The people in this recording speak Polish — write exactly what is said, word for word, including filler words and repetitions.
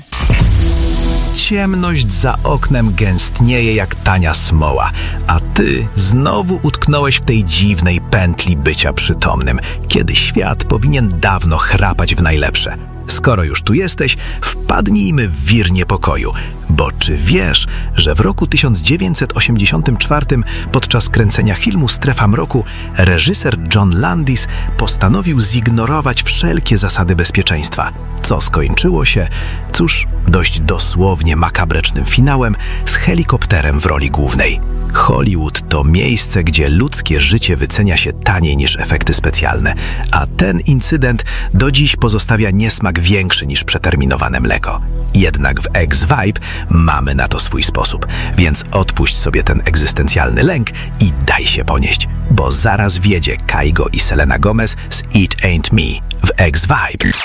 Ciemność za oknem gęstnieje jak tania smoła, a ty znowu utknąłeś w tej dziwnej pętli bycia przytomnym, kiedy świat powinien dawno chrapać w najlepsze. Skoro już tu jesteś, wpadnijmy w wir niepokoju, bo czy wiesz, że w roku tysiąc dziewięćset osiemdziesiątym czwartym podczas kręcenia filmu Strefa Mroku reżyser John Landis postanowił zignorować wszelkie zasady bezpieczeństwa, co skończyło się, cóż, dość dosłownie makabrycznym finałem z helikopterem w roli głównej. Hollywood to miejsce, gdzie ludzkie życie wycenia się taniej niż efekty specjalne, a ten incydent do dziś pozostawia niesmak większy niż przeterminowane mleko. Jednak w Ex-Vibe mamy na to swój sposób, więc odpuść sobie ten egzystencjalny lęk i daj się ponieść, bo zaraz wjedzie Kygo i Selena Gomez z It Ain't Me w Ex-Vibe.